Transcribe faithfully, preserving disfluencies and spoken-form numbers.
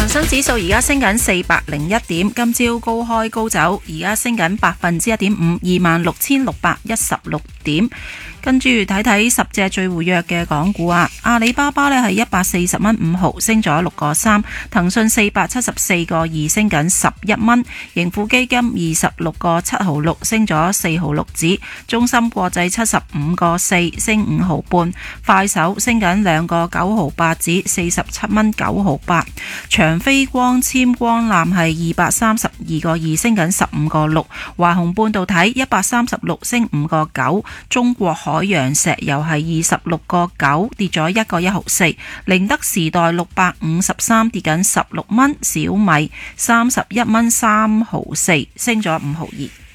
生指數而家升緊四百零一點，今朝高開高走，而家升緊百分之一點五，二萬六千六百一十六點。跟住睇睇十隻最活躍嘅港股啊，阿里巴巴呢係一百四十蚊五毫，升咗六個三；騰訊四百七十四個二，升緊十一蚊；盈富基金二十六個七毫六，升咗四毫六子；中芯國際七十五個四，升五毫半；快手升緊兩個九毫八子，四十七蚊九毫八；長飛光纖光纜係二百三十二個二，升緊十五個六；華虹半導體一百三十六，升五個九；中國海洋石油係二十六個九，跌咗一個一毫四；寧德時代六百五十三，跌緊十六蚊；小米三十一蚊三毫四，升咗五毫二。